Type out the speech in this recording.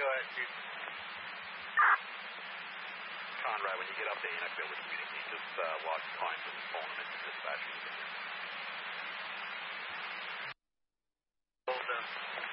Go ahead, Chief. Conrad, when you get up there, you're not going to be able to communicate. Just log time from the phone and dispatch. Hold on.